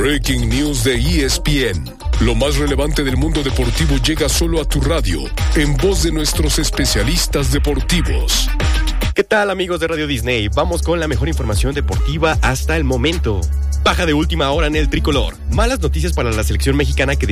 Breaking News de ESPN. Lo más relevante del mundo deportivo llega solo a tu radio, en voz de nuestros especialistas deportivos. ¿Qué tal, amigos de Radio Disney? Vamos con la mejor información deportiva hasta el momento. Baja de última hora en el tricolor. Malas noticias para la selección mexicana que